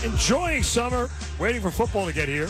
enjoying summer, waiting for football to get here.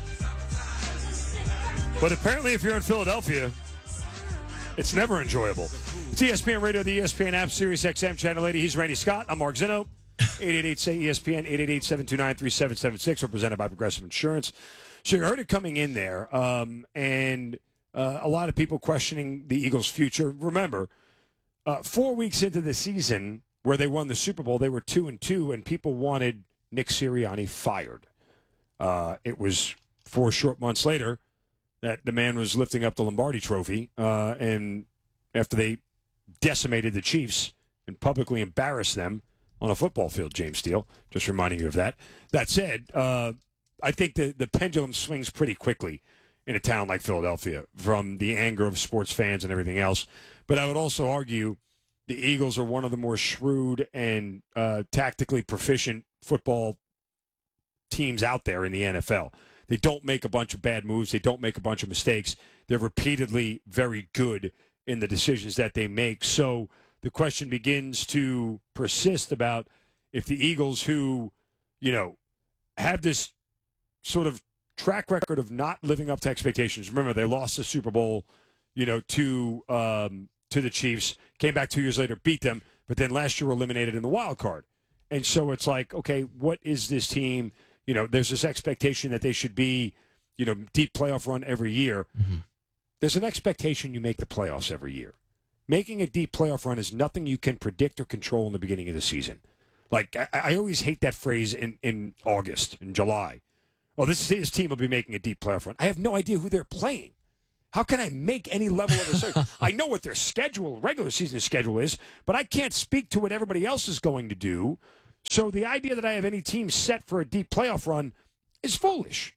But apparently, if you're in Philadelphia, it's never enjoyable. It's ESPN Radio, the ESPN app, Sirius XM, Channel 80. He's Randy Scott. I'm Mark Zinno. 888-SAY-ESPN, 888-729-3776, represented by Progressive Insurance. So you heard it coming in there, and a lot of people questioning the Eagles' future. Remember, 4 weeks into the season where they won the Super Bowl, they were 2-2, and people wanted Nick Sirianni fired. It was 4 short months later that the man was lifting up the Lombardi Trophy, and after they decimated the Chiefs and publicly embarrassed them on a football field, James Steele, just reminding you of that. That said, I think the pendulum swings pretty quickly in a town like Philadelphia from the anger of sports fans and everything else. But I would also argue the Eagles are one of the more shrewd and tactically proficient football teams out there in the NFL. They don't make a bunch of bad moves. They don't make a bunch of mistakes. They're repeatedly very good in the decisions that they make. So the question begins to persist about if the Eagles, who, have this sort of track record of not living up to expectations. Remember, they lost the Super Bowl, to the Chiefs, came back 2 years later, beat them, but then last year were eliminated in the wild card. And so it's like, okay, what is this team? There's this expectation that they should be, deep playoff run every year. Mm-hmm. There's an expectation you make the playoffs every year. Making a deep playoff run is nothing you can predict or control in the beginning of the season. Like, I always hate that phrase in August, in July. Oh, this team will be making a deep playoff run. I have no idea who they're playing. How can I make any level of assertion? I know what their regular season schedule is, but I can't speak to what everybody else is going to do. So the idea that I have any team set for a deep playoff run is foolish.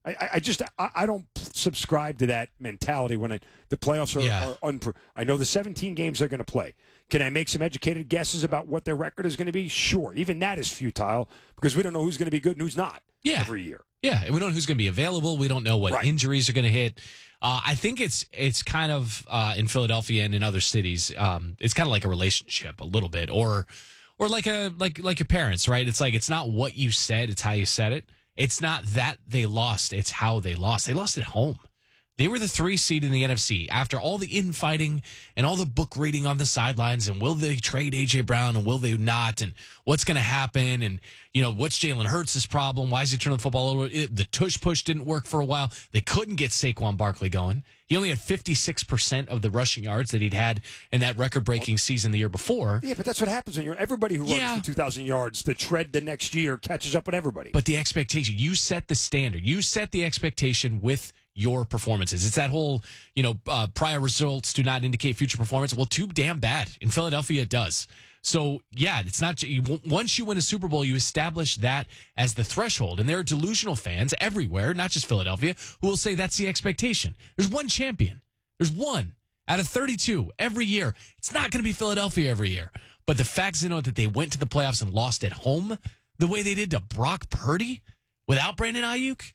I don't subscribe to that mentality when the playoffs are I know the 17 games they're going to play. Can I make some educated guesses about what their record is going to be? Sure. Even that is futile because we don't know who's going to be good and who's not every year. Yeah, and we don't know who's going to be available. We don't know what injuries are going to hit. I think it's kind of in Philadelphia and in other cities, it's kind of like a relationship a little bit, or like your parents, right? It's like it's not what you said, it's how you said it. It's not that they lost, it's how they lost. They lost at home. They were the 3 seed in the NFC after all the infighting and all the book reading on the sidelines. And will they trade A.J. Brown and will they not? And what's going to happen? And, what's Jalen Hurts' problem? Why is he turning the football over? The tush push didn't work for a while. They couldn't get Saquon Barkley going. He only had 56% of the rushing yards that he'd had in that record-breaking season the year before. Yeah, but that's what happens when everybody who runs for 2,000 yards, the tread the next year catches up with everybody. But the expectation, you set the standard. You set the expectation with your performances. It's that whole, prior results do not indicate future performance. Well, too damn bad. In Philadelphia, it does. So, yeah, it's not. Once you win a Super Bowl, you establish that as the threshold. And there are delusional fans everywhere, not just Philadelphia, who will say that's the expectation. There's one champion. There's one out of 32 every year. It's not going to be Philadelphia every year. But the fact that they went to the playoffs and lost at home the way they did to Brock Purdy without Brandon Ayuk,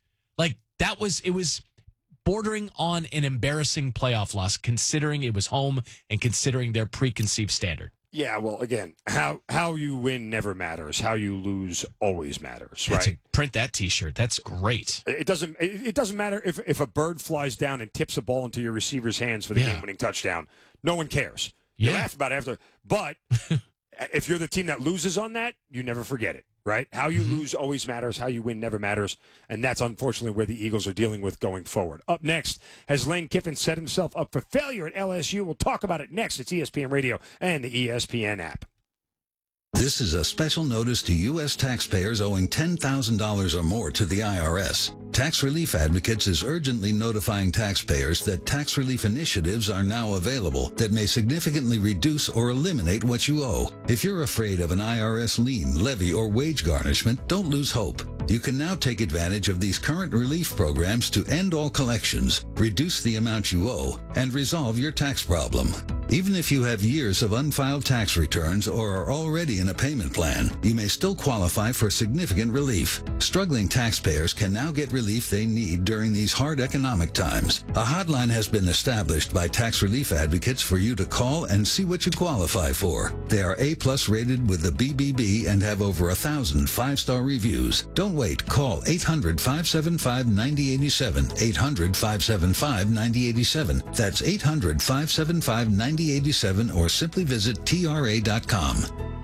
it was bordering on an embarrassing playoff loss, considering it was home and considering their preconceived standard. Yeah, well, again, how you win never matters. How you lose always matters, right? Print that T-shirt. That's great. It doesn't matter if a bird flies down and tips a ball into your receiver's hands for the game-winning touchdown. No one cares. You laugh about it after. But if you're the team that loses on that, you never forget it, right? How you lose always matters. How you win never matters. And that's unfortunately where the Eagles are dealing with going forward. Up next, has Lane Kiffin set himself up for failure at LSU? We'll talk about it next. It's ESPN Radio and the ESPN app. This is a special notice to U.S. taxpayers owing $10,000 or more to the IRS. Tax Relief Advocates is urgently notifying taxpayers that tax relief initiatives are now available that may significantly reduce or eliminate what you owe. If you're afraid of an IRS lien, levy, or wage garnishment, don't lose hope. You can now take advantage of these current relief programs to end all collections, reduce the amount you owe, and resolve your tax problem. Even if you have years of unfiled tax returns or are already in a payment plan, you may still qualify for significant relief. Struggling taxpayers can now get relief they need during these hard economic times. A hotline has been established by tax relief advocates for you to call and see what you qualify for. They are A+ rated with the BBB and have over 1,000 5-star reviews. Don't wait. Call 800-575-9087. 800-575-9087. That's 800-575-9087 or simply visit TRA.com.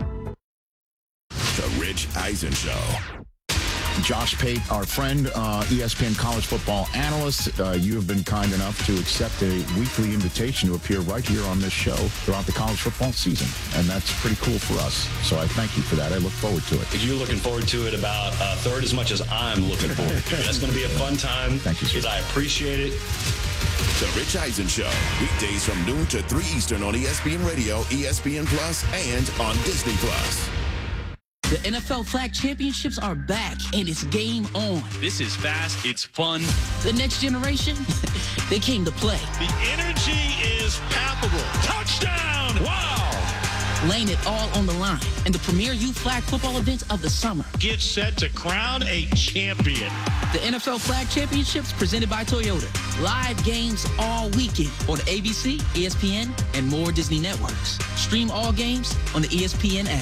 The Rich Eisen Show. Josh Pate, our friend, ESPN college football analyst, you have been kind enough to accept a weekly invitation to appear right here on this show throughout the college football season. And that's pretty cool for us. So I thank you for that. I look forward to it. You're looking forward to it about a third as much as I'm looking forward to it. That's going to be a fun time. Thank you, sir. Because I appreciate it. The Rich Eisen Show. Weekdays from noon to 3 Eastern on ESPN Radio, ESPN Plus, and on Disney Plus. The NFL Flag Championships are back, and it's game on. This is fast. It's fun. The next generation, they came to play. The energy is palpable. Touchdown! Wow! Laying it all on the line in the premier youth flag football event of the summer. Get set to crown a champion. The NFL Flag Championships presented by Toyota. Live games all weekend on ABC, ESPN, and more Disney networks. Stream all games on the ESPN app.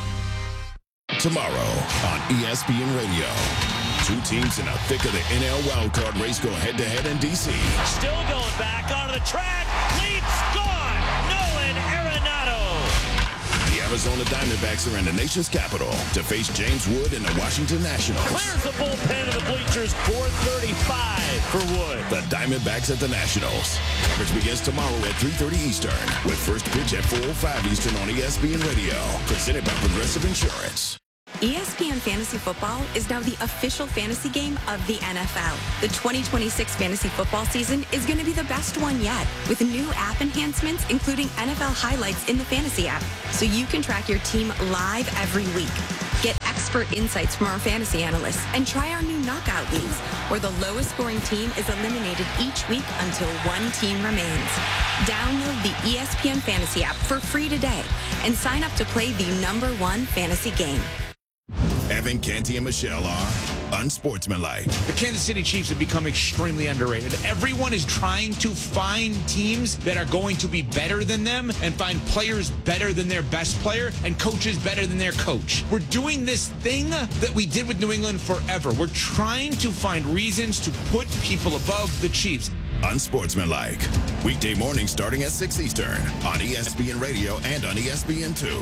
Tomorrow on ESPN Radio. 2 teams in the thick of the NL wildcard race go head-to-head in D.C. Still going back onto the track. Leads gone. Nolan Arenado. The Arizona Diamondbacks are in the nation's capital to face James Wood and the Washington Nationals. Clears the bullpen of the bleachers. 4:35 for Wood. The Diamondbacks at the Nationals. Coverage begins tomorrow at 3:30 Eastern with first pitch at 4:05 Eastern on ESPN Radio. Presented by Progressive Insurance. ESPN Fantasy Football is now the official fantasy game of the NFL. The 2026 fantasy football season is going to be the best one yet, with new app enhancements, including NFL highlights in the fantasy app, so you can track your team live every week. Get expert insights from our fantasy analysts and try our new knockout leagues, where the lowest scoring team is eliminated each week until one team remains. Download the ESPN Fantasy app for free today and sign up to play the #1 fantasy game. Evan, Canty, and Michelle are unsportsmanlike. The Kansas City Chiefs have become extremely underrated. Everyone is trying to find teams that are going to be better than them and find players better than their best player and coaches better than their coach. We're doing this thing that we did with New England forever. We're trying to find reasons to put people above the Chiefs. Unsportsmanlike. Weekday mornings starting at 6 Eastern on ESPN Radio and on ESPN2.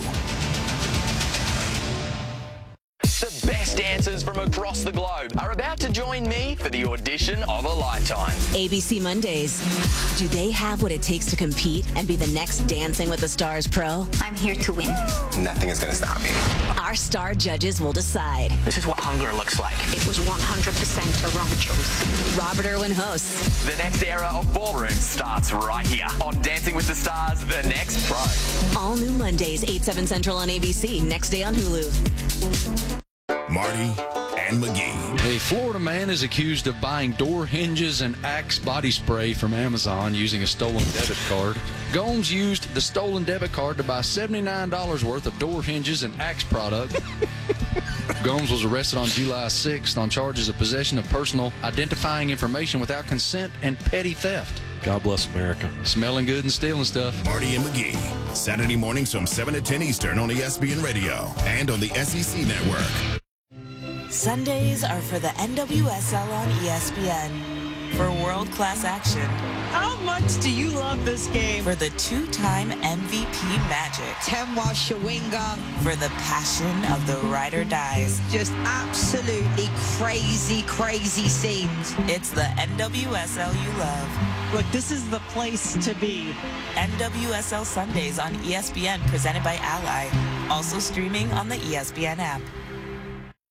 The best dancers from across the globe are about to join me for the audition of a lifetime. ABC Mondays. Do they have what it takes to compete and be the next Dancing with the Stars pro? I'm here to win. Nothing is going to stop me. Our star judges will decide. This is what hunger looks like. It was 100% a wrong choice. Robert Irwin hosts. The next era of ballroom starts right here on Dancing with the Stars, The Next Pro. All new Mondays, 8/7 Central on ABC. Next day on Hulu. Marty and McGee. A Florida man is accused of buying door hinges and Axe body spray from Amazon using a stolen debit card. Gomes used the stolen debit card to buy $79 worth of door hinges and Axe product. Gomes was arrested on July 6th on charges of possession of personal identifying information without consent and petty theft. God bless America. Smelling good and stealing stuff. Marty and McGee. Saturday mornings from 7 to 10 Eastern on ESPN Radio and on the SEC Network. Sundays are for the NWSL on ESPN. For world-class action. How much do you love this game? For the 2-time MVP magic. Temwa Shawinga. For the passion of the ride or dies. Just absolutely crazy, crazy scenes. It's the NWSL you love. Look, this is the place to be. NWSL Sundays on ESPN, presented by Ally. Also streaming on the ESPN app.